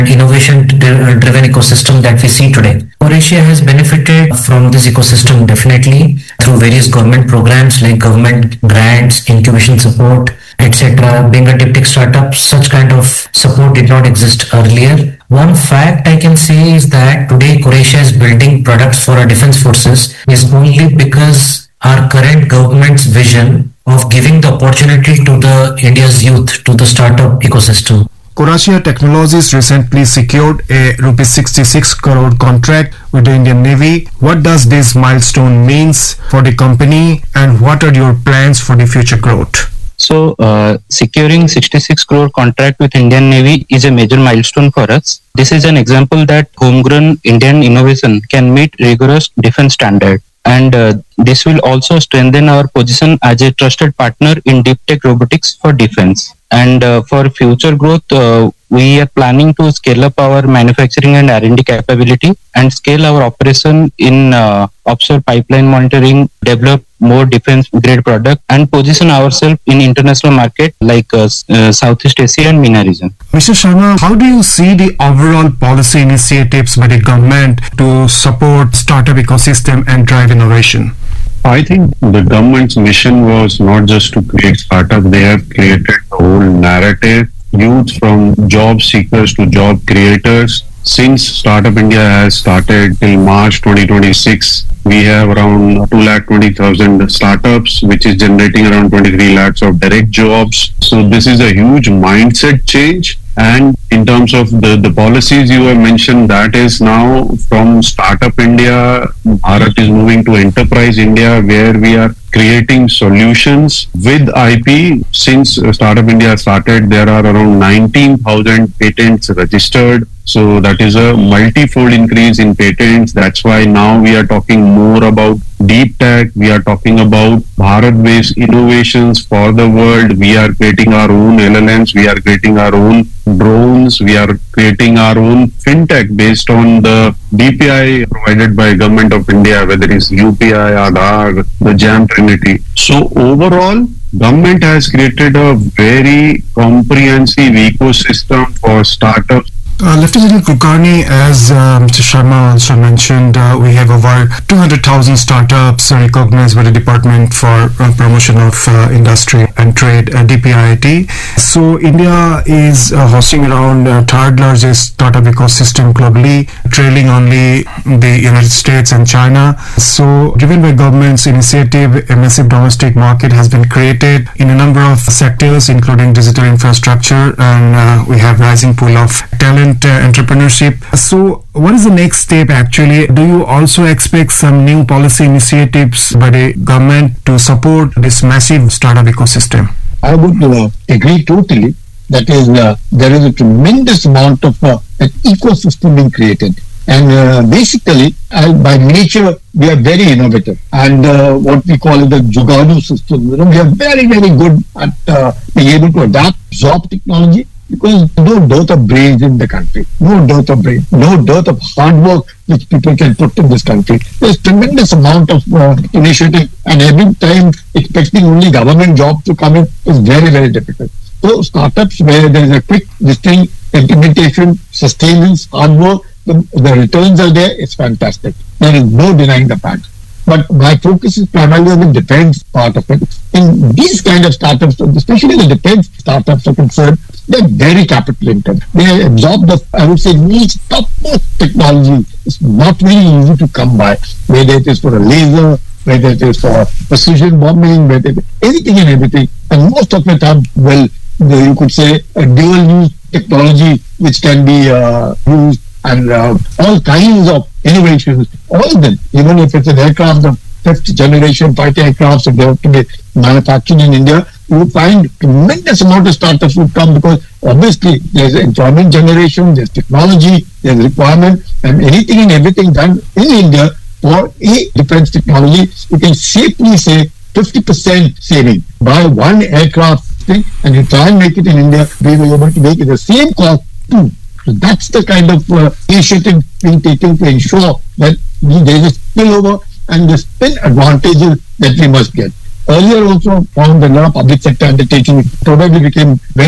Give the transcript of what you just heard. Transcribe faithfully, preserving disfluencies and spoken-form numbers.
innovation-driven ecosystem that we see today. Croatia has benefited from this ecosystem definitely through various government programs like government grants, incubation support, et cetera. Being a deep tech startup, such kind of support did not exist earlier. One fact I can say is that today Croatia is building products for our defense forces is only because our current government's vision of giving the opportunity to the India's youth, to the startup ecosystem. Croatia Technologies recently secured a rupees sixty-six crore contract with the Indian Navy. What does this milestone means for the company and what are your plans for the future growth? So, uh, securing sixty-six crore contract with Indian Navy is a major milestone for us. This is an example that homegrown Indian innovation can meet rigorous defense standard. And uh, this will also strengthen our position as a trusted partner in deep tech robotics for defense. And uh, for future growth, uh, we are planning to scale up our manufacturing and R and D capability and scale our operation in uh, offshore pipeline monitoring, develop more defense grade product and position ourselves in international market like uh, uh, Southeast Asia and MENA region. Mister Sharma, how do you see the overall policy initiatives by the government to support startup ecosystem and drive innovation? I think the government's mission was not just to create startup, they have created a whole narrative, youth from job seekers to job creators. Since Startup India has started till March twenty twenty-six, we have around two lakh twenty thousand startups, which is generating around twenty-three lakhs of direct jobs. So this is a huge mindset change. And in terms of the, the policies you have mentioned, that is now from Startup India, Bharat is moving to Enterprise India, where we are creating solutions with I P. Since Startup India started, there are around nineteen thousand patents registered. So that is a multi-fold increase in patents. That's why now we are talking more about deep tech. We are talking about Bharat-based innovations for the world. We are creating our own L L Ms. We are creating our own drones. We are creating our own fintech based on the D P I provided by Government of India, whether it's U P I, Aadhaar, the Jam Trinity. So overall, government has created a very comprehensive ecosystem for startups. Uh, Lieutenant Kulkarni, as uh, Mister Sharma also mentioned, uh, we have over two hundred thousand startups recognized by the Department for uh, Promotion of uh, Industry and Trade, uh, D P I I T. So India is uh, hosting around uh, third largest startup ecosystem globally, trailing only the United States and China. So driven by government's initiative, a massive domestic market has been created in a number of sectors, including digital infrastructure, and uh, we have rising pool of talent Uh, entrepreneurship. So what is the next step actually? Do you also expect some new policy initiatives by the government to support this massive startup ecosystem? I would uh, agree totally. That is, uh, there is a tremendous amount of uh, an ecosystem being created. And uh, basically, uh, by nature, we are very innovative. And uh, what we call the Jugadu system, you know, we are very, very good at uh, being able to adapt, absorb technology. Because no dearth of brains in the country, no dearth of brains, no dearth of hard work which people can put in this country. There's tremendous amount of uh, initiative, and every time expecting only government jobs to come in is very, very difficult. So startups where there is a quick, distinct implementation, sustenance, hard work, the, the returns are there, it's fantastic. There is no denying the fact. But my focus is primarily on the defense part of it. In these kind of startups, especially the defense startups are concerned, they're very capital intensive. They absorb the, I would say, niche topmost technology. It's not very easy to come by, whether it is for a laser, whether it is for precision bombing, whether it is anything and everything. And most of it are, well, you could say, a dual-use technology which can be uh, used, and uh, all kinds of innovations, all of them, even if it's an aircraft, the fifth generation fighter aircrafts, if they have to be manufactured in India, you will find tremendous amount of startups would come, because obviously there's employment generation, there's technology, there's requirement, and anything and everything done in India for a defense technology, you can safely say fifty percent saving. Buy one aircraft thing and you try and make it in India, we will be able to make it the same cost too. So that's the kind of uh, initiative being taken to ensure that there is a spillover and the spin advantages that we must get. Earlier also found that a lot of public sector undertaking probably became very